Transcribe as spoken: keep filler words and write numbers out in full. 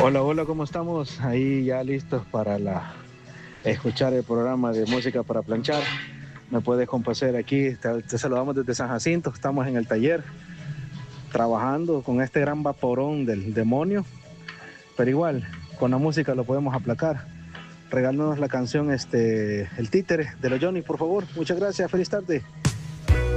Hola, hola, ¿cómo estamos? Ahí ya listos para la, escuchar el programa de música para planchar. Me puedes complacer aquí, te, te saludamos desde San Jacinto, estamos en el taller trabajando con este gran vaporón del demonio, pero igual, con la música lo podemos aplacar. Regálanos la canción este, El Títere de los Johnny, por favor. Muchas gracias, feliz tarde.